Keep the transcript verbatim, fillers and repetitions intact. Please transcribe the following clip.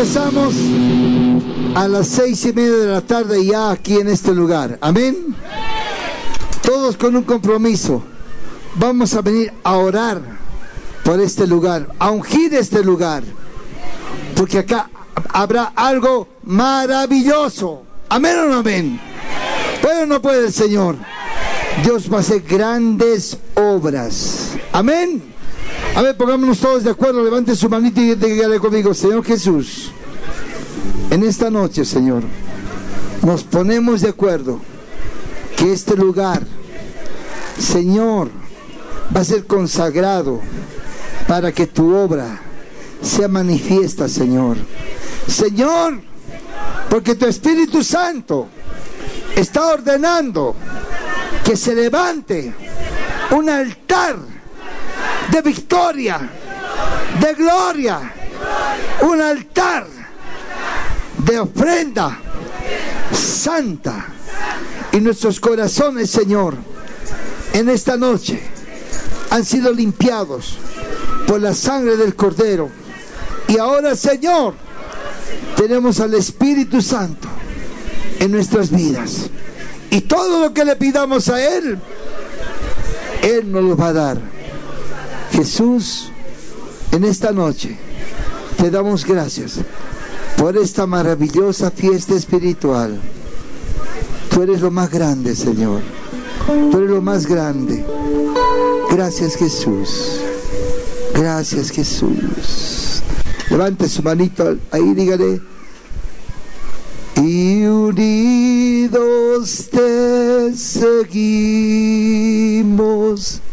empezamos a las seis y media de la tarde ya aquí en este lugar. Amén. Todos con un compromiso. Vamos a venir a orar por este lugar, a ungir este lugar, porque acá habrá algo maravilloso. Amén o no amén. ¿Puede o no puede el Señor? Dios va a hacer grandes obras. Amén. A ver, pongámonos todos de acuerdo. Levante su manita y dígale conmigo: Señor Jesús, en esta noche, Señor, nos ponemos de acuerdo que este lugar, Señor, va a ser consagrado para que tu obra sea manifiesta, Señor. Señor, porque tu Espíritu Santo está ordenando que se levante un altar de victoria, de gloria, un altar de ofrenda santa. Y nuestros corazones, Señor, en esta noche han sido limpiados por la sangre del Cordero. Y ahora, Señor, tenemos al Espíritu Santo en nuestras vidas. Y todo lo que le pidamos a Él, Él nos lo va a dar. Jesús, en esta noche te damos gracias por esta maravillosa fiesta espiritual. Tú eres lo más grande, Señor. Tú eres lo más grande. Gracias, Jesús. Gracias, Jesús. Levante su manito ahí, dígale: y unidos te seguimos.